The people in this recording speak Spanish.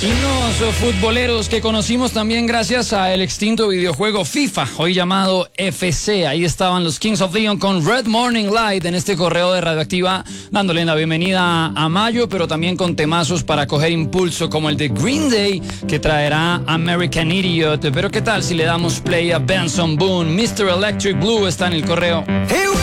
Himnos futboleros que conocimos también gracias al extinto videojuego FIFA, hoy llamado FC. Ahí estaban los Kings of Leon con Red Morning Light en este correo de Radioactiva, dándole la bienvenida a mayo, pero también con temazos para coger impulso como el de Green Day, que traerá American Idiot. Pero ¿qué tal si le damos play a Benson Boone? Mr. Electric Blue está en el correo.